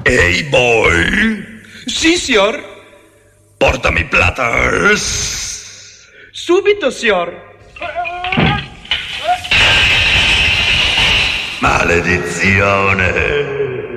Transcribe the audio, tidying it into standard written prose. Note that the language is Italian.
Ehi, boy! Sì, signor. Portami Platters! Subito, signor. Maledizione!